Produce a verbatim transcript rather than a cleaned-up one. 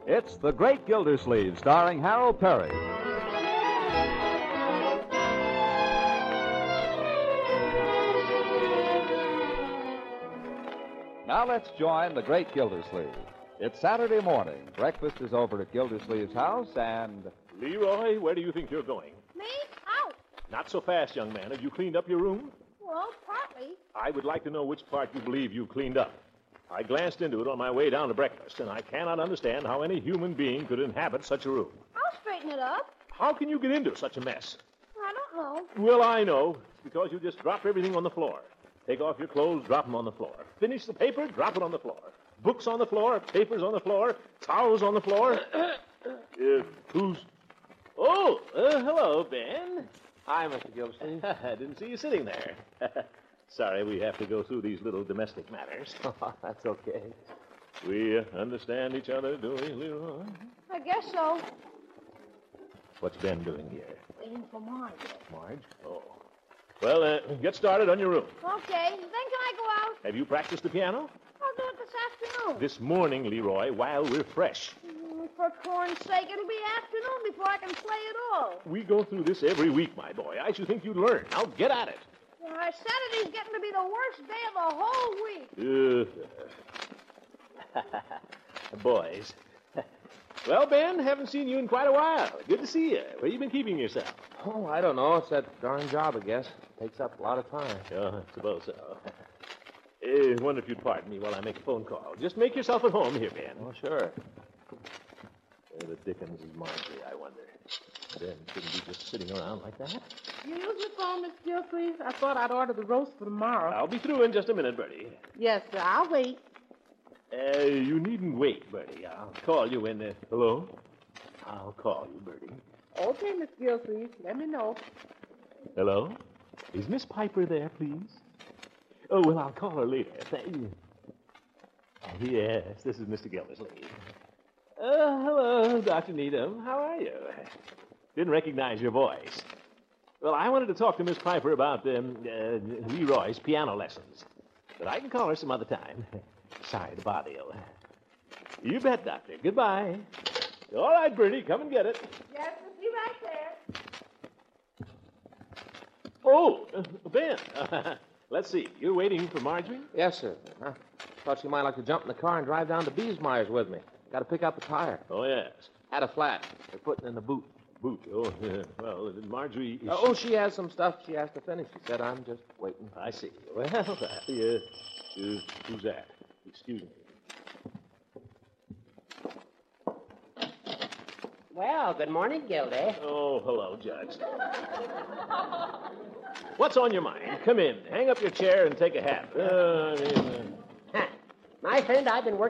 It's The Great Gildersleeve, starring Harold Perry. Now let's join The Great Gildersleeve. It's Saturday morning. Breakfast is over at Gildersleeve's house, and... Leroy, where do you think you're going? Me? Out. Not so fast, young man. Have you cleaned up your room? Well, partly. I would like to know which part you believe you cleaned up. I glanced into it on my way down to breakfast, and I cannot understand how any human being could inhabit such a room. I'll straighten it up. How can you get into such a mess? I don't know. Well, I know. It's because you just drop everything on the floor. Take off your clothes, drop them on the floor. Finish the paper, drop it on the floor. Books on the floor, papers on the floor, towels on the floor. uh, who's... Oh, uh, hello, Ben. Hi, Mister Gildersleeve. I didn't see you sitting there. Sorry, we have to go through these little domestic matters. Oh, that's okay. We uh, understand each other, do we, Leroy? I guess so. What's Ben doing here? Waiting for Marge. Marge? Oh. Well, uh, get started on your room. Okay. Then can I go out? Have you practiced the piano? I'll do it this afternoon. This morning, Leroy, while we're fresh. Mm, for corn's sake, it'll be afternoon before I can play at all. We go through this every week, my boy. I should think you'd learn. Now get at it. Why, Saturday's getting to be the worst day of the whole week. Uh, boys. Well, Ben, haven't seen you in quite a while. Good to see you. Where you been keeping yourself? Oh, I don't know. It's that darn job, I guess. Takes up a lot of time. Oh, I suppose so. I wonder if you'd pardon me while I make a phone call. Just make yourself at home here, Ben. Oh, sure. Where the dickens is Marjorie, I wonder. Ben shouldn't be just sitting around like that. You use your phone, Miss Gilcrease? I thought I'd order the roast for tomorrow. I'll be through in just a minute, Bertie. Yes, sir. I'll wait. Uh, you needn't wait, Bertie. I'll call you when... Uh, hello? I'll call you, Bertie. Okay, Miss Gilcrease. Let me know. Hello? Is Miss Piper there, please? Oh, well, I'll call her later. Thank you. Yes, this is Mister Gildersleeve. Uh, hello, Doctor Needham. How are you? Didn't recognize your voice. Well, I wanted to talk to Miss Piper about um, uh, Leroy's piano lessons. But I can call her some other time. Sorry to bother you. You bet, Doctor. Goodbye. All right, Bertie, come and get it. Yes, we'll be right there. Oh, uh, Ben. Let's see. You're waiting for Marjorie? Yes, sir. I thought you might like to jump in the car and drive down to Beesmeyer's with me. Got to pick up a tire. Oh, yes. Had a flat. They're putting in the boot. Boot. Oh, yeah. Well, Marjorie... Is Uh, oh, she has some stuff she has to finish. She said I'm just waiting. I see. Well, uh, uh, who's that? Excuse me. Well, good morning, Gildy. Oh, hello, Judge. What's on your mind? Come in. Hang up your chair and take a hat. Uh, I mean, uh... My friend, I've been working